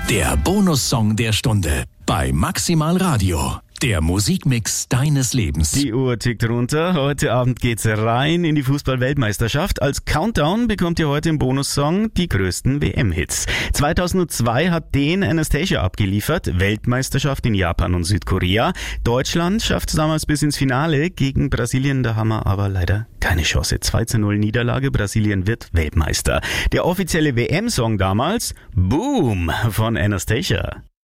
Der Bonussong der Stunde bei Maximal Radio. Der Musikmix deines Lebens. Die Uhr tickt runter. Heute Abend geht's rein in die Fußball-Weltmeisterschaft. Als Countdown bekommt ihr heute im Bonussong die größten WM-Hits. 2002 hat den Anastacia abgeliefert. Weltmeisterschaft in Japan und Südkorea. Deutschland schafft es damals bis ins Finale. Gegen Brasilien, da haben wir aber leider keine Chance. 2:0 Niederlage. Brasilien wird Weltmeister. Der offizielle WM-Song damals, Boom, von Anastacia.